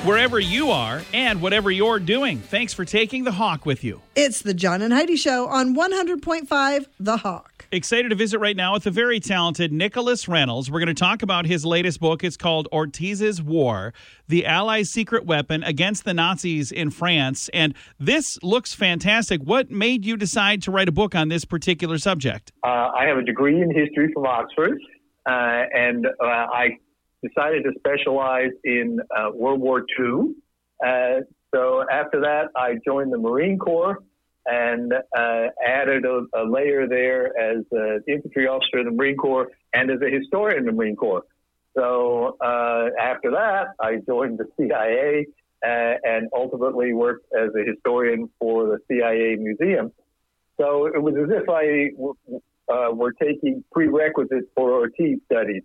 wherever you are and whatever you're doing. Thanks for taking the Hawk with you. It's the John and Heidi Show on 100.5 The Hawk. Excited to visit right now with the very talented Nicholas Reynolds. We're going to talk about his latest book. It's called Ortiz's War, the Allies' Secret Weapon Against the Nazis in France. And this looks fantastic. What made you decide to write a book on this particular subject? I have a degree in history from Oxford, and I decided to specialize in World War II. So after that, I joined the Marine Corps and added a layer there as an infantry officer in the Marine Corps and as a historian in the Marine Corps. So after that, I joined the CIA and ultimately worked as a historian for the CIA Museum. So it was as if I were taking prerequisites for Ortiz studies.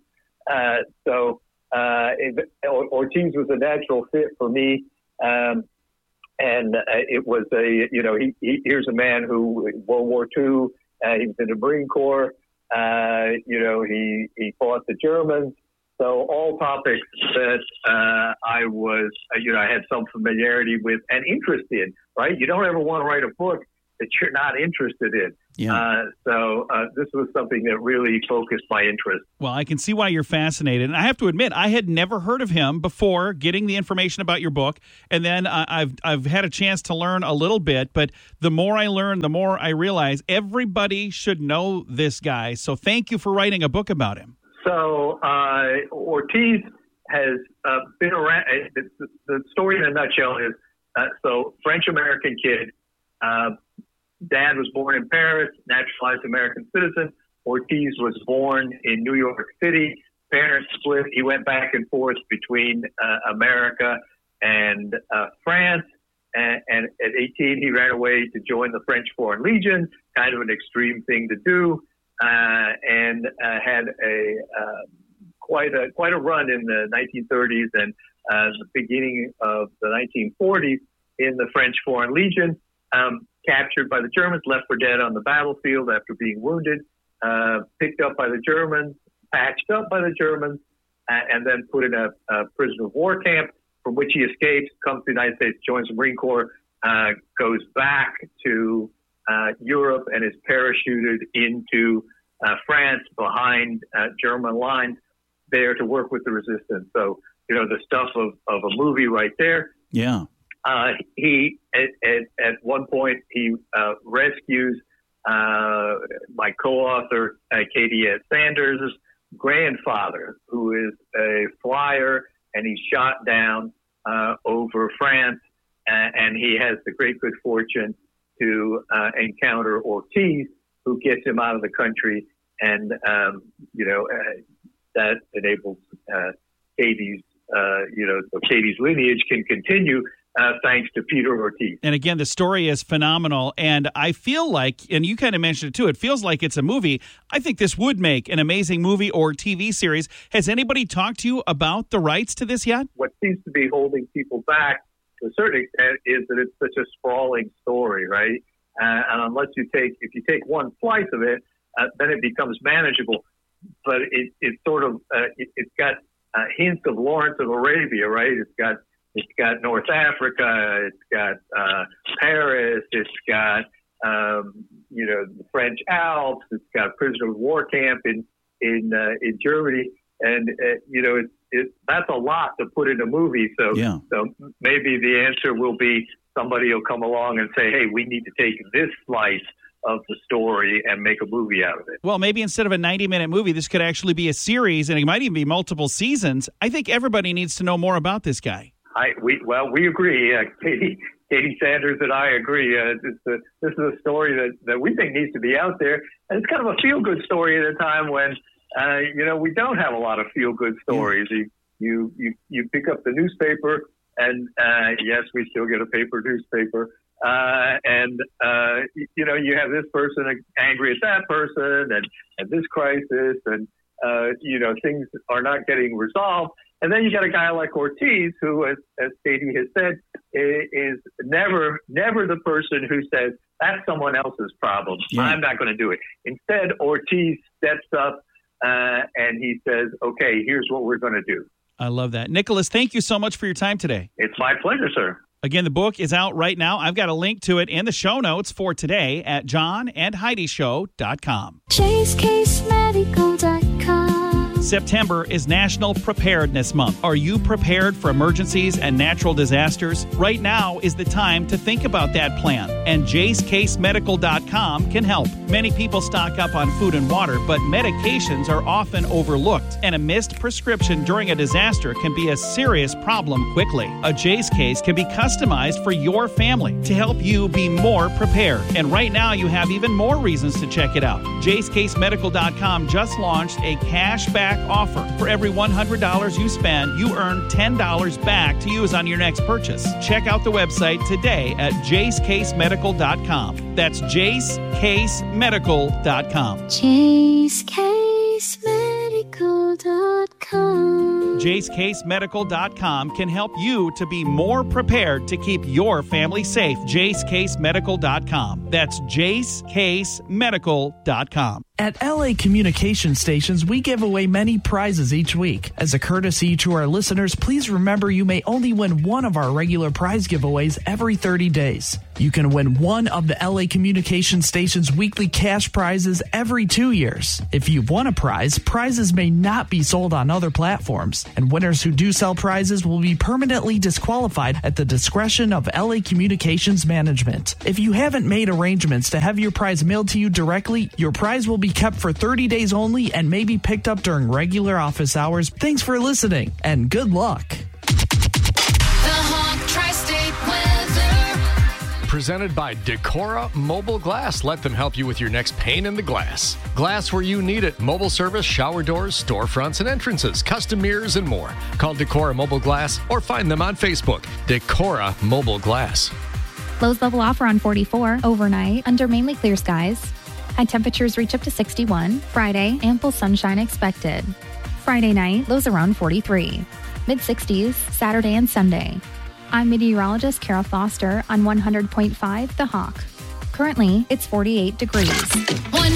Ortiz was a natural fit for me. And it was here's a man who, World War II, he was in the Marine Corps, he fought the Germans. So all topics that I had some familiarity with and interest in, right? You don't ever want to write a book that you're not interested in. Yeah. So this was something that really focused my interest. Well, I can see why you're fascinated. And I have to admit, I had never heard of him before getting the information about your book. And then I've had a chance to learn a little bit. But the more I learn, the more I realize everybody should know this guy. So thank you for writing a book about him. So Ortiz has been around. The story in a nutshell is, French-American kid, dad was born in Paris, naturalized American citizen. Ortiz was born in New York City. Parents split. He went back and forth between America and France. And at 18, he ran away to join the French Foreign Legion, kind of an extreme thing to do, and had quite a run in the 1930s and the beginning of the 1940s in the French Foreign Legion. Captured by the Germans, left for dead on the battlefield after being wounded, picked up by the Germans, patched up by the Germans, and then put in a prisoner of war camp from which he escapes, comes to the United States, joins the Marine Corps, goes back to Europe and is parachuted into France behind German lines there to work with the resistance. So, the stuff of a movie right there. Yeah. He at one point he rescues my co-author Katie Sanders' grandfather, who is a flyer, and he's shot down over France, and he has the great good fortune to encounter Ortiz, who gets him out of the country, and that enables Katie's Katie's lineage can continue. Thanks to Peter Ortiz. And again, the story is phenomenal. And I feel like, and you kind of mentioned it too, it feels like it's a movie. I think this would make an amazing movie or TV series. Has anybody talked to you about the rights to this yet? What seems to be holding people back to a certain extent is that it's such a sprawling story, right? And if you take one slice of it, then it becomes manageable. But it's got hints of Lawrence of Arabia, right? It's got North Africa. It's got Paris. It's got the French Alps. It's got prisoner of war camp in Germany, and that's a lot to put in a movie. So maybe the answer will be somebody will come along and say, "Hey, we need to take this slice of the story and make a movie out of it." Well, maybe instead of a 90-minute movie, this could actually be a series, and it might even be multiple seasons. I think everybody needs to know more about this guy. We agree. Katie Sanders and I agree. This is a story that we think needs to be out there. And it's kind of a feel-good story at a time when, we don't have a lot of feel-good stories. You pick up the newspaper, and yes, we still get a paper newspaper. You have this person angry at that person and this crisis, and, things are not getting resolved. And then you got a guy like Ortiz, who, as Katie has said, is never the person who says, that's someone else's problem. Yeah. I'm not going to do it. Instead, Ortiz steps up and he says, okay, here's what we're going to do. I love that. Nicholas, thank you so much for your time today. It's my pleasure, sir. Again, the book is out right now. I've got a link to it in the show notes for today at johnandheidishow.com. JaceCaseMedical.com. September is National Preparedness Month. Are you prepared for emergencies and natural disasters? Right now is the time to think about that plan, and JaceCaseMedical.com can help. Many people stock up on food and water, but medications are often overlooked, and a missed prescription during a disaster can be a serious problem quickly. A Jace Case can be customized for your family to help you be more prepared. And right now you have even more reasons to check it out. JaceCaseMedical.com just launched a cashback offer. For every $100 you spend, you earn $10 back to use on your next purchase. Check out the website today at JaceCaseMedical.com. That's JaceCaseMedical.com. JaceCaseMedical.com. JaceCaseMedical.com can help you to be more prepared to keep your family safe. JaceCaseMedical.com. That's JaceCaseMedical.com. At LA Communication Stations, we give away many prizes each week. As a courtesy to our listeners, please remember you may only win one of our regular prize giveaways every 30 days. You can win one of the LA Communication Stations weekly cash prizes every 2 years. If you've won a prize, prizes may not be sold on other platforms, and winners who do sell prizes will be permanently disqualified at the discretion of LA Communications Management. If you haven't made arrangements to have your prize mailed to you directly, your prize will be kept for 30 days only and may be picked up during regular office hours. Thanks for listening, and good luck. The Hawk Tri-State weather. Presented by Decora Mobile Glass. Let them help you with your next pane in the glass. Glass where you need it. Mobile service, shower doors, storefronts, and entrances, custom mirrors, and more. Call Decora Mobile Glass or find them on Facebook. Decora Mobile Glass. Lows level off around 44 overnight under mainly clear skies. High temperatures reach up to 61. Friday, ample sunshine expected. Friday night, lows around 43. Mid-60s, Saturday and Sunday. I'm meteorologist Kara Foster on 100.5 The Hawk. Currently, it's 48 degrees.